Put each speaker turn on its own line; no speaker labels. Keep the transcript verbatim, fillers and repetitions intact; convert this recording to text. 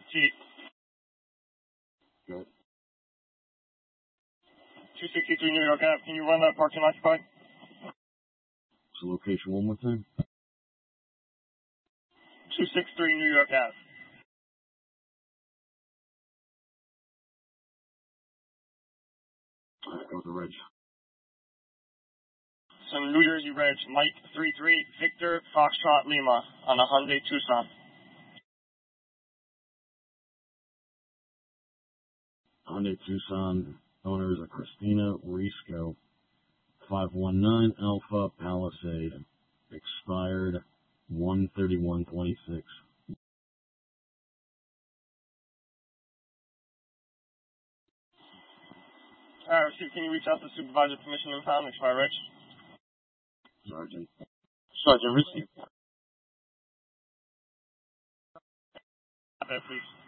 T.
Good.
two sixty-three New York Ave. Can you run that parking occupied?
What's the location one more time?
two sixty-three New York Ave.
All right, go with the reg.
Some New Jersey Reg, Mike three three, Victor Foxtrot Lima on a Hyundai Tucson.
Hyundai Tucson, owners are Christina Risco, five one nine Alpha Palisade, expired one thirty-one twenty-six.
All right, Steve, can you reach out to supervisor permission and pound, expired Reg?
Sergeant.
Sergeant, receive. That, please.